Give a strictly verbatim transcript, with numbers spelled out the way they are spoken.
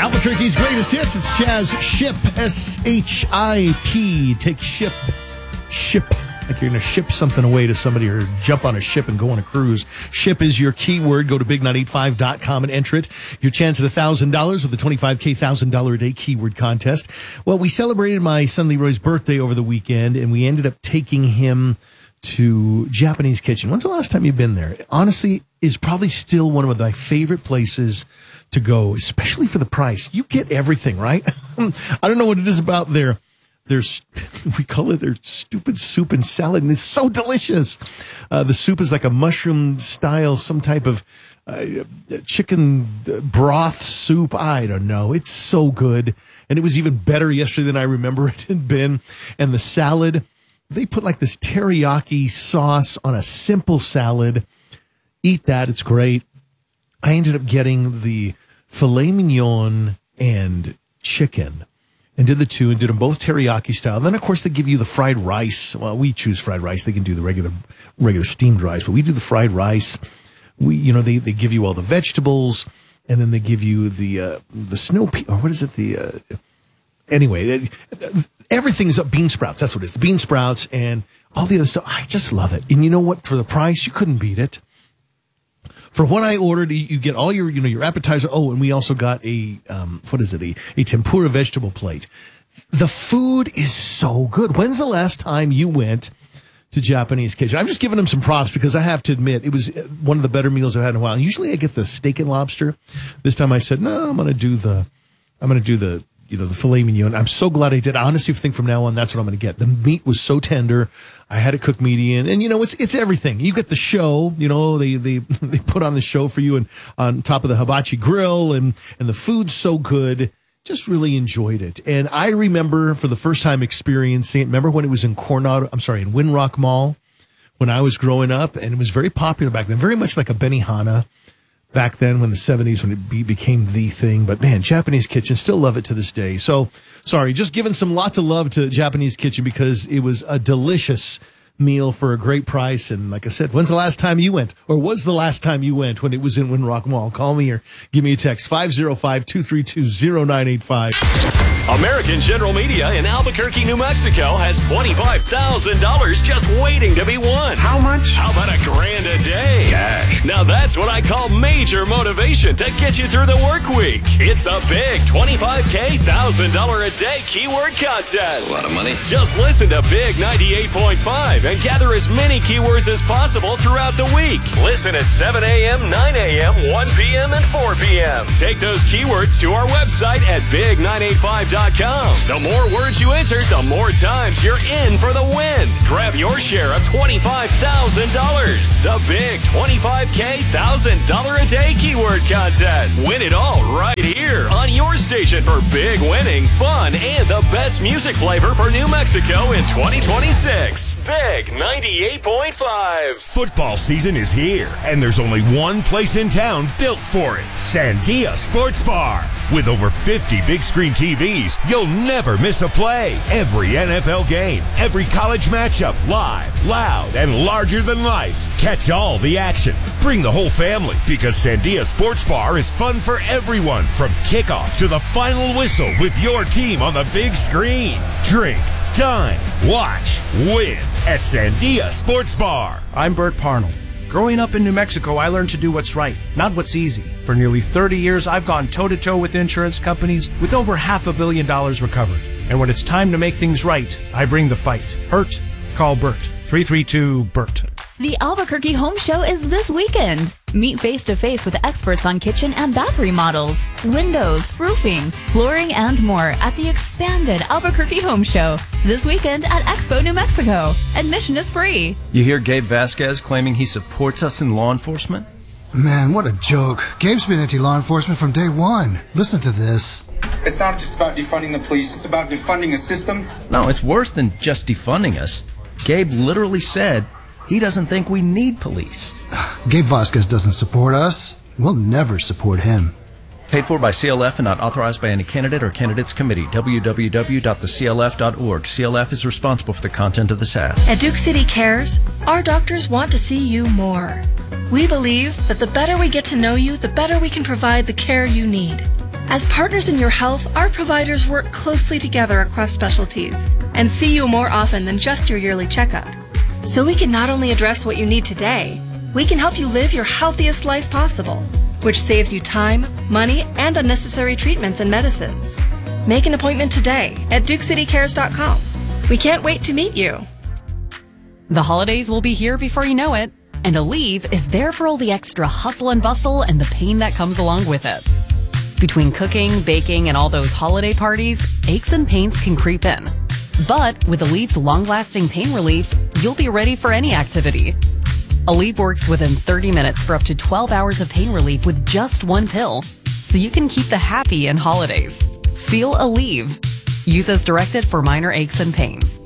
Albuquerque's greatest hits. It's Chaz Ship, S H I P. Take ship. Ship. Like you're going to ship something away to somebody or jump on a ship and go on a cruise. Ship is your keyword. Go to big nine eight five dot com and enter it. Your chance at one thousand dollars with the twenty-five K one thousand dollars a day keyword contest. Well, we celebrated my son Leroy's birthday over the weekend, and we ended up taking him to Japanese Kitchen. When's the last time you've been there? Honestly, is probably still one of my favorite places to go, especially for the price. You get everything, right? I don't know what it is about their, their, we call it their stupid soup and salad, and it's so delicious. Uh, the soup is like a mushroom style, some type of uh, chicken broth soup. I don't know. It's so good. And it was even better yesterday than I remember it had been. And the salad, they put like this teriyaki sauce on a simple salad. Eat that. It's great. I ended up getting the filet mignon and chicken and did the two and did them both teriyaki style. Then, of course, they give you the fried rice. Well, we choose fried rice. They can do the regular regular steamed rice, but we do the fried rice. We, you know, they, they give you all the vegetables, and then they give you the uh, the snow pea, or what is it? The uh, anyway, everything's up bean sprouts. That's what it is. The bean sprouts and all the other stuff. I just love it. And you know what? For the price, you couldn't beat it. For what I ordered, you get all your, you know, your appetizer. Oh, and we also got a, um, what is it? A, a tempura vegetable plate. The food is so good. When's the last time you went to Japanese Kitchen? I'm just giving them some props because I have to admit it was one of the better meals I've had in a while. Usually I get the steak and lobster. This time I said, no, I'm going to do the, I'm going to do the, you know, the filet mignon. I'm so glad I did. I honestly think from now on, that's what I'm going to get. The meat was so tender. I had it cooked medium, and you know, it's, it's everything. You get the show, you know, they, they, they put on the show for you and on top of the hibachi grill, and, and the food's so good. Just really enjoyed it. And I remember for the first time experiencing it. Remember when it was in Coronado, I'm sorry, in Windrock Mall when I was growing up, and it was very popular back then, very much like a Benihana. Back then, when the seventies, when it be, became the thing. But man, Japanese Kitchen, still love it to this day. So, sorry, just giving some lots of love to Japanese Kitchen because it was a delicious meal for a great price. And like I said, when's the last time you went? Or was the last time you went when it was in Windrock Mall? Call me or give me a text, five oh five, two three two, oh nine eight five. American General Media in Albuquerque, New Mexico has twenty-five thousand dollars just waiting to be won. How much? How about a grand a day? Cash. Now that's what I call major motivation to get you through the work week. It's the big twenty-five K one thousand dollars a day keyword contest. A lot of money. Just listen to Big ninety-eight point five and gather as many keywords as possible throughout the week. Listen at seven a.m., nine a.m., one p.m., and four p.m. Take those keywords to our website at big nine eight five dot com. The more words you enter, the more times you're in for the win. Grab your share of twenty-five thousand dollars. The big twenty-five K one thousand dollars a day keyword contest. Win it all right here on your station for big winning, fun, and the best music flavor for New Mexico in twenty twenty-six. Big ninety-eight point five. Football season is here, and there's only one place in town built for it. Sandia Sports Bar. With over fifty big screen T Vs, you'll never miss a play. Every N F L game, every college matchup, live, loud, and larger than life. Catch all the action. Bring the whole family, because Sandia Sports Bar is fun for everyone, from kickoff to the final whistle with your team on the big screen. Drink, dine, watch, win at Sandia Sports Bar. I'm Bert Parnell. Growing up in New Mexico, I learned to do what's right, not what's easy. For nearly thirty years, I've gone toe-to-toe with insurance companies with over half a billion dollars recovered. And when it's time to make things right, I bring the fight. Hurt? Call Bert. three three two, B E R T. The Albuquerque Home Show is this weekend. Meet face-to-face with experts on kitchen and bath remodels, windows, roofing, flooring, and more at the expanded Albuquerque Home Show this weekend at Expo, New Mexico. Admission is free. You hear Gabe Vasquez claiming he supports us in law enforcement? Man, what a joke. Gabe's been anti-law enforcement from day one. Listen to this. It's not just about defunding the police. It's about defunding a system. No, it's worse than just defunding us. Gabe literally said he doesn't think we need police. Gabe Vasquez doesn't support us. We'll never support him. Paid for by C L F and not authorized by any candidate or candidates committee. w w w dot the c l f dot org. C L F is responsible for the content of this ad. At Duke City Cares, our doctors want to see you more. We believe that the better we get to know you, the better we can provide the care you need. As partners in your health, our providers work closely together across specialties and see you more often than just your yearly checkup. So we can not only address what you need today, we can help you live your healthiest life possible, which saves you time, money, and unnecessary treatments and medicines. Make an appointment today at duke city cares dot com. We can't wait to meet you. The holidays will be here before you know it, and Aleve is there for all the extra hustle and bustle and the pain that comes along with it. Between cooking, baking, and all those holiday parties, aches and pains can creep in. But with Aleve's long-lasting pain relief, you'll be ready for any activity. Aleve works within thirty minutes for up to twelve hours of pain relief with just one pill, so you can keep the happy in holidays. Feel Aleve. Use as directed for minor aches and pains.